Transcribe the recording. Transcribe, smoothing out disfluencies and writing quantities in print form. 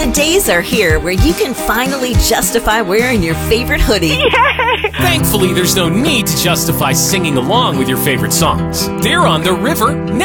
The days are here where you can finally justify wearing your favorite hoodie. Thankfully, there's no need to justify singing along with your favorite songs. They're on the river